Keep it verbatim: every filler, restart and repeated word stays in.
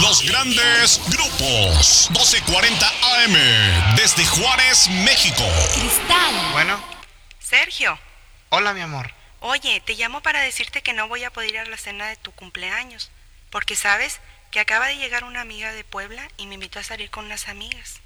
Los grandes grupos. doce cuarenta A M. Desde Juárez, México. Cristal. Bueno. Sergio. Hola, mi amor. Oye, te llamo para decirte que no voy a poder ir a la cena de tu cumpleaños. Porque sabes que acaba de llegar una amiga de Puebla y me invitó a salir con unas amigas.